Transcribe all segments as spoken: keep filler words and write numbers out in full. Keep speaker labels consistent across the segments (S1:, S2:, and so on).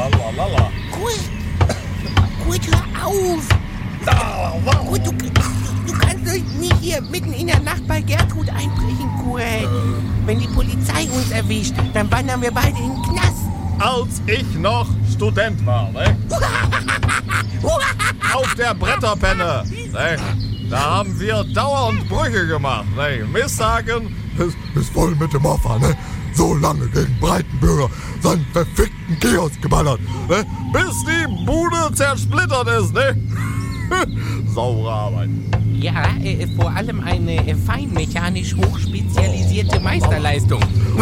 S1: Lalalala.
S2: Kurt, Kurt, hör auf. Kurt, du, du kannst doch nicht hier mitten in der Nacht bei Gertrud einbrechen, Kurt. Äh. Wenn die Polizei uns erwischt, dann wandern wir beide in den Knast.
S1: Als ich noch Student war, ne? Auf der Bretterpenne, ne? Da haben wir dauernd Brüche gemacht, ne? Misssagen.
S3: Es ist voll mit dem Opfer, ne? So lange gegen Breitenbürger seinen verfickten Kiosk geballert, ne?
S1: Bis die Bude zersplittert ist, ne? Saure Arbeit.
S2: Ja, äh, vor allem eine äh, feinmechanisch hochspezialisierte Meisterleistung.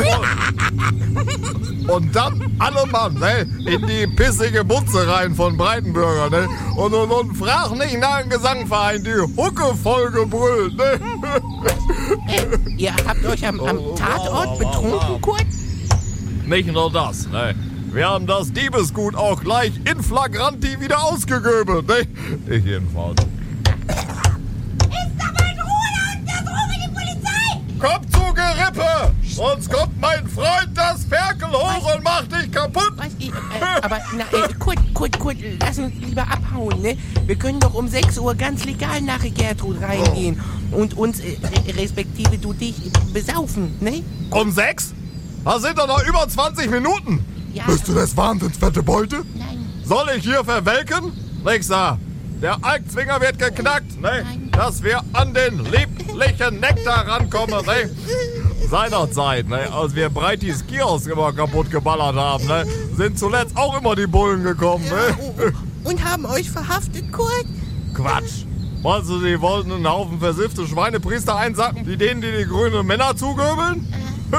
S1: Und dann alle Mann, ne? In die pissige Butze rein von Breitenbürger, ne? Und, und, und frag nicht nach dem Gesangverein, die Hucke voll gebrüllt, ne?
S2: Äh, ihr habt euch am, am Tatort betrunken, Kurt?
S1: Nicht nur das, ne? Wir haben das Diebesgut auch gleich in flagranti wieder ausgegöbelt, ne? Ich jedenfalls.
S4: Ist da mein Ruhe und das rufe die Polizei!
S1: Komm zu Gerippe! Sonst kommt mein Freund das Ferkel hoch was? Und macht dich kaputt!
S2: Was? Ich, äh, aber, na, äh, Kurt, Kurt, Kurt, lass uns lieber abhauen, ne? Wir können doch um sechs Uhr ganz legal nach Gertrud reingehen oh. und uns, äh, respektive du dich, besaufen, ne?
S1: Um sechs? Das sind doch noch über zwanzig Minuten!
S2: Ja,
S3: bist du das wahnsinns fette Beute?
S2: Nein.
S1: Soll ich hier verwelken? Lexa, der Alkzwinger wird geknackt, ne?
S2: Nein.
S1: Dass wir an den lieblichen Nektar rankommen, ne? Seinerzeit, ne? Als wir Breitis Kiosk immer kaputt geballert haben, ne? Sind zuletzt auch immer die Bullen gekommen, ne?
S2: Und haben euch verhaftet, Kurt?
S1: Quatsch. Meinst du, die wollten einen Haufen versiffte Schweinepriester einsacken, die denen, die die grünen Männer zugöbeln?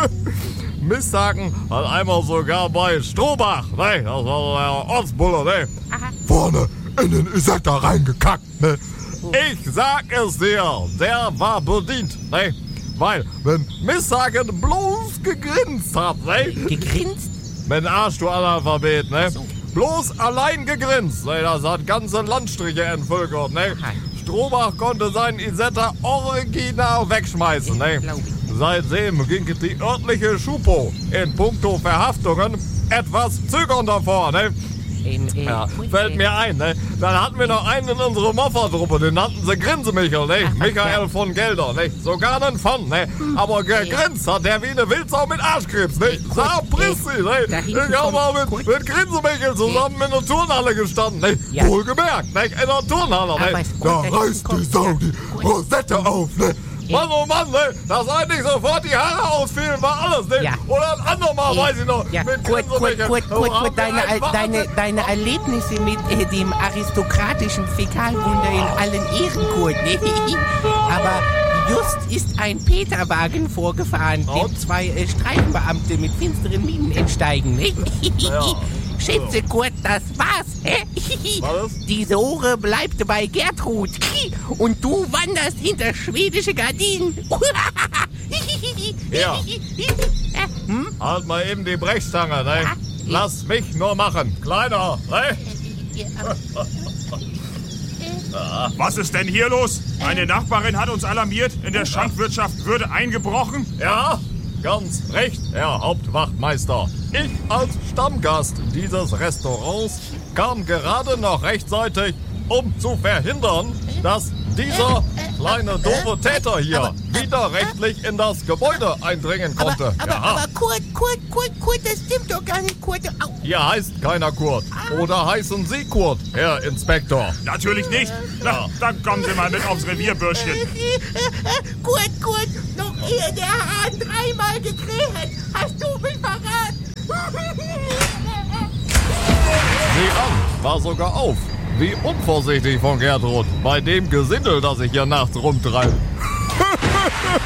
S1: Misshaken hat einmal sogar bei Strohbach, ne? Das war der Ortsbulle, ne?
S2: Aha.
S3: Vorne in den Isetta reingekackt, ne?
S1: Ich sag es dir, der war bedient, ne? Weil, wenn Misshaken bloß gegrinst hat, ne?
S2: Gegrinst?
S1: Mit dem Arsch, du Analphabet, ne?
S2: So.
S1: Bloß allein gegrinst, ne? Das hat ganze Landstriche entvölkert, ne?
S2: Aha.
S1: Strohbach konnte seinen Isetta original wegschmeißen, ne?
S2: Glaub ich.
S1: Seitdem ging die örtliche Schupo in puncto Verhaftungen etwas zögernder vor, ne?
S2: Ähm, äh,
S1: Ja,
S2: Kurt,
S1: fällt
S2: äh,
S1: mir ein, ne? Dann hatten wir noch einen in unserer Moffertruppe, den nannten sie Grinsemichel, ne?
S2: Ach,
S1: Michael
S2: ja.
S1: von Gelder, ne? Sogar einen von, ne? Aber gegrinst hat der wie eine Wildsau mit Arschkrebs, ne? Sa Prissi, ne?
S2: da hinten
S1: Ich hab mal
S2: kommt-
S1: mit, mit Grinsemichel zusammen in der Turnhalle gestanden, ne?
S2: Ja.
S1: Wohlgemerkt, ne? In der Turnhalle,
S2: Aber
S1: ne?
S2: es-
S3: Da
S2: Kurt, da
S3: reißt
S2: hinten
S3: die
S2: kommt-
S3: Sau die Rosette auf, ne?
S1: Mann, oh Mann, ne? Dass eigentlich sofort die Haare ausfielen, war alles, ne?
S2: Ja.
S1: Oder ein andermal,
S2: Ja.
S1: weiß ich noch,
S2: Ja,
S1: mit
S2: Kurt, Kurt,
S1: Grinsemichel.
S2: Kurt, Kurt,
S1: Oh, haben
S2: Kurt,
S1: wir
S2: deine,
S1: einen
S2: deine,
S1: Wahnsinn.
S2: deine Erlebnisse mit äh, dem aristokratischen Fäkalwunder in allen Ehren, Kurt, ne? Aber just ist ein Peterwagen vorgefahren, dem
S1: Und?
S2: zwei äh, Streifenbeamte mit finsteren Mienen entsteigen, ne?
S1: Ja.
S2: Schätze, Kurt, das war's, hä?
S1: Was?
S2: Die Sohre bleibt bei Gertrud und du wanderst hinter schwedische Gardinen.
S1: Ja.
S2: Äh, hm?
S1: Halt mal eben die Brechstange, ne?
S2: Ja.
S1: Lass mich nur machen, Kleiner, ne?
S5: Was ist denn hier los? Eine Nachbarin hat uns alarmiert, in der Schankwirtschaft würde eingebrochen.
S1: Ja, ganz recht, Herr Hauptwachtmeister. Ich als Stammgast dieses Restaurants kam gerade noch rechtzeitig, um zu verhindern, dass dieser kleine doofe Täter hier widerrechtlich in das Gebäude eindringen konnte.
S2: Aber, aber,
S1: Ja.
S2: aber Kurt, Kurt, Kurt, Kurt, das stimmt doch gar nicht, Kurt. Au.
S1: Hier heißt keiner Kurt. Oder heißen Sie Kurt, Herr Inspektor?
S5: Natürlich nicht. Na, dann kommen Sie mal mit aufs Revier, Bürschchen.
S2: Kurt, Kurt, noch ehe der Hahn dreimal gekräht, hast du mich verraten.
S1: Sieh an, war sogar auf. Wie unvorsichtig von Gertrud, bei dem Gesindel, das ich hier nachts rumtreibe.